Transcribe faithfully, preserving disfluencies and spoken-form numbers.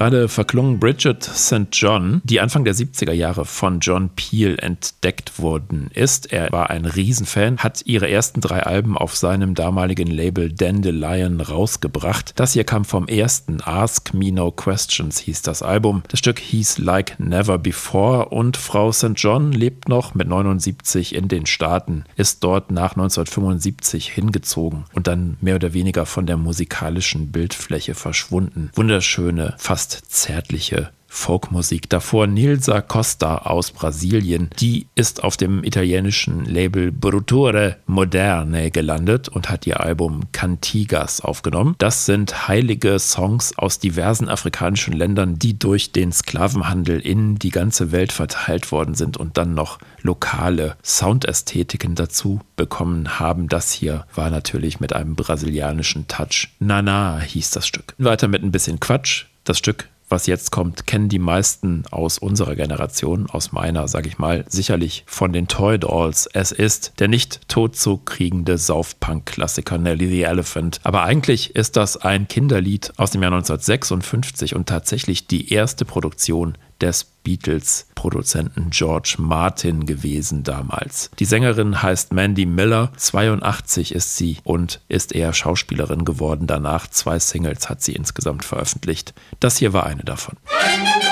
gerade verklungen Bridget Sankt John, die Anfang der siebziger Jahre von John Peel entdeckt worden ist. Er war ein Riesenfan, hat ihre ersten drei Alben auf seinem damaligen Label Dandelion rausgebracht. Das hier kam vom ersten, Ask Me No Questions hieß das Album. Das Stück hieß Like Never Before und Frau Sankt John lebt noch mit neunundsiebzig in den Staaten, ist dort nach neunzehnhundertfünfundsiebzig hingezogen und dann mehr oder weniger von der musikalischen Bildfläche verschwunden. Wunderschöne, fast zärtliche Folkmusik. Davor Nilsa Costa aus Brasilien. Die ist auf dem italienischen Label Brutture Moderne gelandet und hat ihr Album Cantigas aufgenommen. Das sind heilige Songs aus diversen afrikanischen Ländern, die durch den Sklavenhandel in die ganze Welt verteilt worden sind und dann noch lokale Soundästhetiken dazu bekommen haben. Das hier war natürlich mit einem brasilianischen Touch. Nana hieß das Stück. Weiter mit ein bisschen Quatsch. Das Stück, was jetzt kommt, kennen die meisten aus unserer Generation, aus meiner, sag ich mal, sicherlich von den Toy Dolls. Es ist der nicht totzukriegende Saufpunk-Klassiker Nelly the Elephant. Aber eigentlich ist das ein Kinderlied aus dem Jahr neunzehnhundertsechsundfünfzig und tatsächlich die erste Produktion des Beatles-Produzenten George Martin gewesen damals. Die Sängerin heißt Mandy Miller, zweiundachtzig ist sie und ist eher Schauspielerin geworden. Danach zwei Singles hat sie insgesamt veröffentlicht. Das hier war eine davon.